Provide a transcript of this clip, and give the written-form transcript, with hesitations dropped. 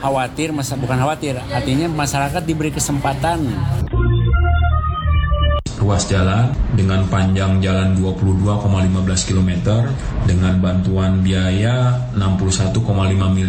khawatir, bukan khawatir, artinya masyarakat diberi kesempatan. Ruas jalan dengan panjang jalan 22,15 km dengan bantuan biaya 61,5 miliar.